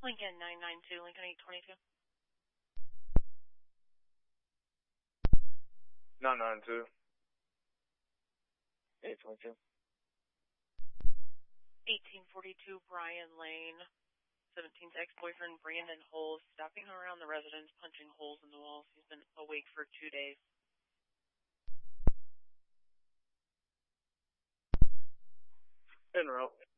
Lincoln 992, Lincoln 822. 992. 822. 1842 Brian Lane. 17's ex-boyfriend Brandon Holes stopping around the residence, punching holes in the walls. He's been awake for 2 days. En route.